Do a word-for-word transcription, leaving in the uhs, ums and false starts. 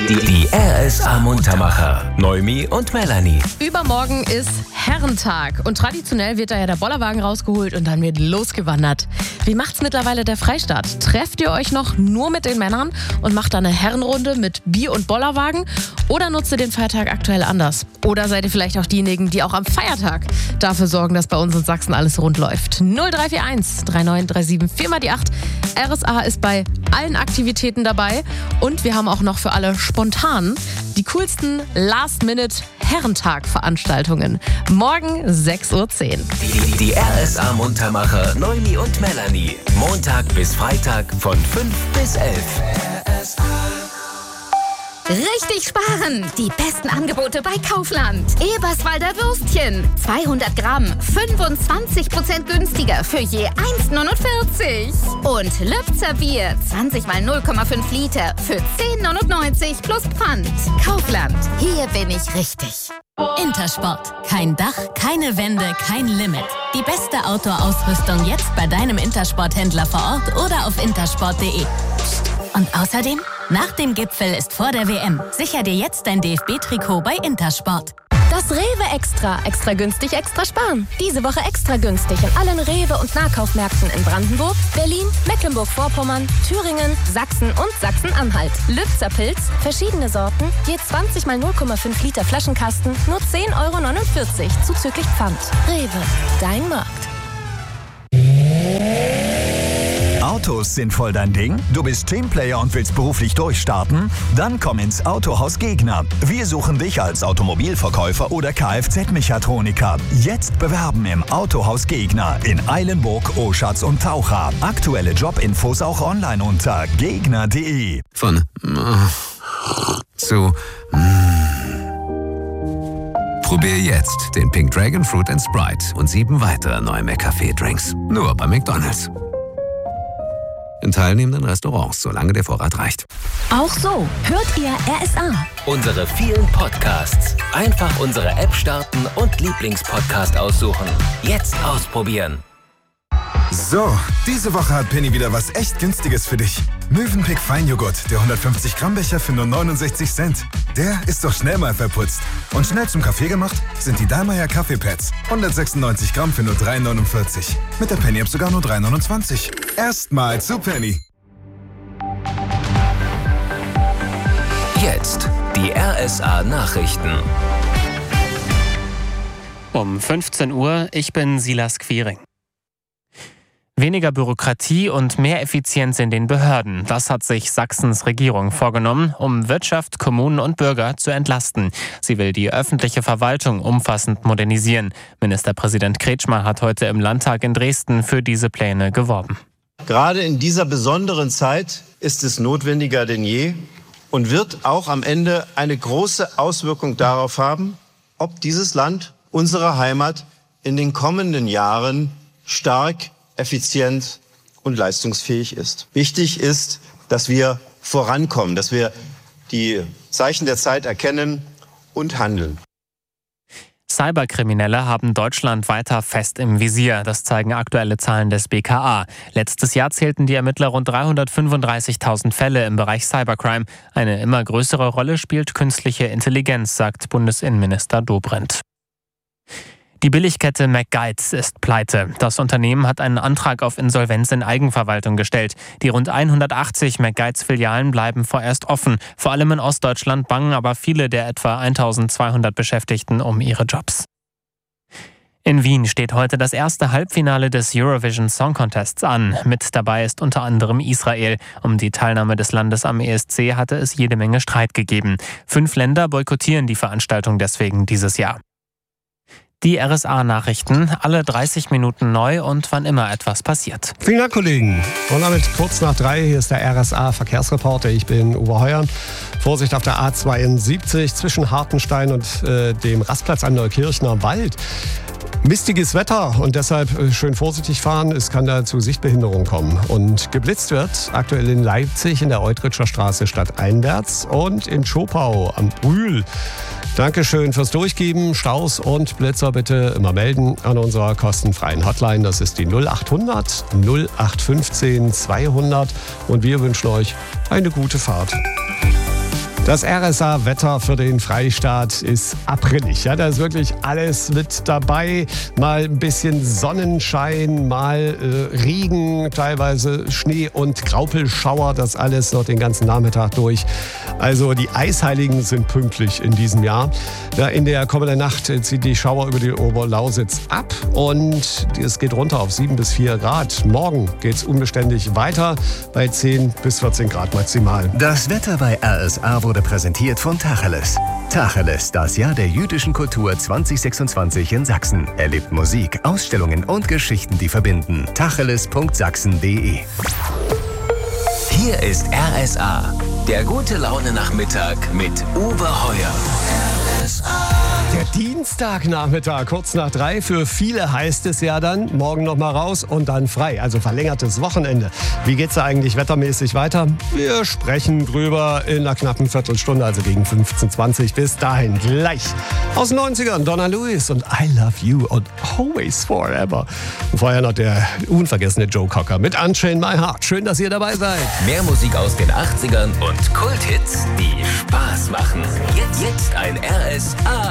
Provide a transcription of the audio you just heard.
Die R S A-Muntermacher. Noemi und Melanie. Übermorgen ist Herrentag und traditionell wird da ja der Bollerwagen rausgeholt und dann wird losgewandert. Wie macht's mittlerweile der Freistaat? Trefft ihr euch noch nur mit den Männern und macht da eine Herrenrunde mit Bier und Bollerwagen? Oder nutzt ihr den Feiertag aktuell anders? Oder seid ihr vielleicht auch diejenigen, die auch am Feiertag dafür sorgen, dass bei uns in Sachsen alles rund läuft? null drei vier eins drei neun drei sieben vier mal die acht. R S A ist bei allen Aktivitäten dabei und wir haben auch noch für alle spontan die coolsten Last-Minute-Herrentag-Veranstaltungen. Morgen sechs Uhr zehn. Die, die R S A-Muntermacher Noemi und Melanie. Montag bis Freitag von fünf bis elf. R S A. Richtig sparen! Die besten Angebote bei Kaufland. Eberswalder Würstchen. zweihundert Gramm. fünfundzwanzig Prozent günstiger für je eins Komma neunundvierzig. Und Lübzer Bier. zwanzig mal null Komma fünf Liter für zehn Komma neunundneunzig plus Pfand. Kaufland. Hier bin ich richtig. Intersport. Kein Dach, keine Wände, kein Limit. Die beste Outdoor-Ausrüstung jetzt bei deinem Intersport-Händler vor Ort oder auf intersport punkt de. Und außerdem, nach dem Gipfel ist vor der W M. Sicher dir jetzt dein D F B-Trikot bei Intersport. Das Rewe Extra. Extra günstig, extra sparen. Diese Woche extra günstig in allen Rewe- und Nahkaufmärkten in Brandenburg, Berlin, Mecklenburg-Vorpommern, Thüringen, Sachsen und Sachsen-Anhalt. Lübzer Pilz, verschiedene Sorten, je zwanzig mal null Komma fünf Liter Flaschenkasten, nur zehn Komma neunundvierzig Euro zuzüglich Pfand. Rewe, dein Markt. Autos sind voll dein Ding? Du bist Teamplayer und willst beruflich durchstarten? Dann komm ins Autohaus Gegner. Wir suchen dich als Automobilverkäufer oder Kfz-Mechatroniker. Jetzt bewerben im Autohaus Gegner in Eilenburg, Oschatz und Taucha. Aktuelle Jobinfos auch online unter gegner punkt de. Von äh, zu äh. Probier jetzt den Pink Dragon Fruit and Sprite und sieben weitere neue McCafé-Drinks. Nur bei McDonald's. In teilnehmenden Restaurants, solange der Vorrat reicht. Auch so hört ihr R S A. Unsere vielen Podcasts. Einfach unsere App starten und Lieblingspodcast aussuchen. Jetzt ausprobieren. So, diese Woche hat Penny wieder was echt Günstiges für dich. Mövenpick Feinjoghurt, der hundertfünfzig Gramm Becher für nur neunundsechzig Cent. Der ist doch schnell mal verputzt. Und schnell zum Kaffee gemacht sind die Dallmayr Kaffeepads. hundertsechsundneunzig Gramm für nur drei neunundvierzig. Mit der Penny-App sogar nur drei neunundzwanzig. Erstmal zu Penny. Jetzt die R S A-Nachrichten. Um fünfzehn Uhr, ich bin Silas Quiring. Weniger Bürokratie und mehr Effizienz in den Behörden. Das hat sich Sachsens Regierung vorgenommen, um Wirtschaft, Kommunen und Bürger zu entlasten. Sie will die öffentliche Verwaltung umfassend modernisieren. Ministerpräsident Kretschmer hat heute im Landtag in Dresden für diese Pläne geworben. Gerade in dieser besonderen Zeit ist es notwendiger denn je und wird auch am Ende eine große Auswirkung darauf haben, ob dieses Land, unsere Heimat, in den kommenden Jahren stark, effizient und leistungsfähig ist. Wichtig ist, dass wir vorankommen, dass wir die Zeichen der Zeit erkennen und handeln. Cyberkriminelle haben Deutschland weiter fest im Visier. Das zeigen aktuelle Zahlen des B K A. Letztes Jahr zählten die Ermittler rund dreihundertfünfunddreißigtausend Fälle im Bereich Cybercrime. Eine immer größere Rolle spielt künstliche Intelligenz, sagt Bundesinnenminister Dobrindt. Die Billigkette McGuides ist pleite. Das Unternehmen hat einen Antrag auf Insolvenz in Eigenverwaltung gestellt. Die rund hundertachtzig McGuides-Filialen bleiben vorerst offen. Vor allem in Ostdeutschland bangen aber viele der etwa eintausendzweihundert Beschäftigten um ihre Jobs. In Wien steht heute das erste Halbfinale des Eurovision Song Contests an. Mit dabei ist unter anderem Israel. Um die Teilnahme des Landes am E S C hatte es jede Menge Streit gegeben. Fünf Länder boykottieren die Veranstaltung deswegen dieses Jahr. Die R S A-Nachrichten, alle dreißig Minuten neu und wann immer etwas passiert. Vielen Dank, Kollegen. Und damit kurz nach drei, hier ist der R S A-Verkehrsreporter. Ich bin Uwe Heuer. Vorsicht auf der A zweiundsiebzig zwischen Hartenstein und äh, dem Rastplatz am Neukirchner Wald. Mistiges Wetter und deshalb schön vorsichtig fahren. Es kann da zu Sichtbehinderung kommen. Und geblitzt wird aktuell in Leipzig in der Eutritscher Straße stadteinwärts und in Schopau am Brühl. Dankeschön fürs Durchgeben. Staus und Blitzer bitte immer melden an unserer kostenfreien Hotline. Das ist die null achthundert null acht fünfzehn zweihundert. Und wir wünschen euch eine gute Fahrt. Das R S A-Wetter für den Freistaat ist aprillig. Ja, da ist wirklich alles mit dabei. Mal ein bisschen Sonnenschein, mal äh, Regen, teilweise Schnee und Graupelschauer. Das alles noch den ganzen Nachmittag durch. Also die Eisheiligen sind pünktlich in diesem Jahr. Ja, in der kommenden Nacht zieht die Schauer über die Oberlausitz ab und es geht runter auf sieben bis vier Grad. Morgen geht es unbeständig weiter bei zehn bis vierzehn Grad maximal. Das Wetter bei R S A wurde präsentiert von Tacheles. Tacheles, das Jahr der jüdischen Kultur zwanzig sechsundzwanzig in Sachsen. Erlebt Musik, Ausstellungen und Geschichten, die verbinden. tacheles punkt sachsen punkt de. Hier ist R S A, der gute Laune-Nachmittag mit Uwe Heuer. R S A. Der Dienstagnachmittag, kurz nach drei. Für viele heißt es ja dann, morgen noch mal raus und dann frei. Also verlängertes Wochenende. Wie geht's da eigentlich wettermäßig weiter? Wir sprechen drüber in einer knappen Viertelstunde, also gegen fünfzehn Uhr zwanzig. Bis dahin gleich. Aus den neunzigern, Donna Lewis und I Love You und Always Forever. Und vorher noch der unvergessene Joe Cocker mit Unchain My Heart. Schön, dass ihr dabei seid. Mehr Musik aus den achtzigern und Kulthits, die Spaß machen. Jetzt, jetzt ein R S A.